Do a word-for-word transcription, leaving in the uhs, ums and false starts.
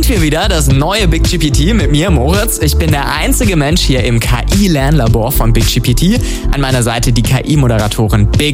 sind wir wieder, das neue BigGPT mit mir, Moritz. Ich bin der einzige Mensch hier im K I-Lernlabor von BigGPT. An meiner Seite die K I-Moderatorin Big